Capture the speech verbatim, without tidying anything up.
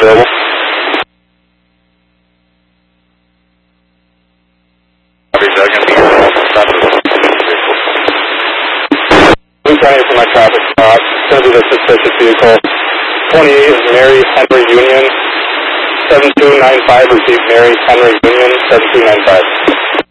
available. Blue County for my traffic stop. It's going to be the suspicious vehicle. twenty-eight Mary Henry Union. seven two nine five, repeat Mary Henry Union, seven two nine five.